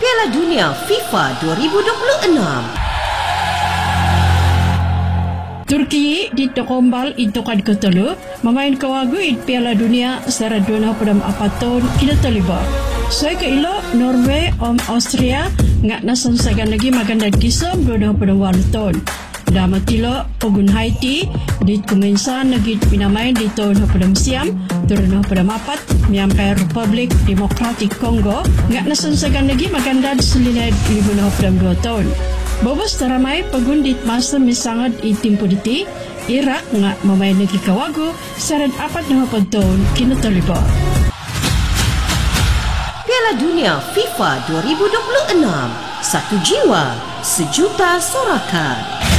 Piala Dunia FIFA 2026. Turki di tokombal itokan ketelu memain kawagu it Piala Dunia secara 24 tahun kita terlibat. Saya ke ilo Norway Austria ngak nasan sagan lagi makan dan kisam 28 tahun. Dama tilo pogun Haiti di kumensan lagi pinamain di tahun 20 siam turun 24 nyampai Republik Demokratik Kongo ngak nasan sagan lagi makan dan selinai 22 tahun. Bobos teramai pegundit masa misangat itim puditi Irak ngak memain lagi kawagu saran apat tahun kini terlibat. Piala Dunia FIFA 2026. Satu jiwa, sejuta sorakan.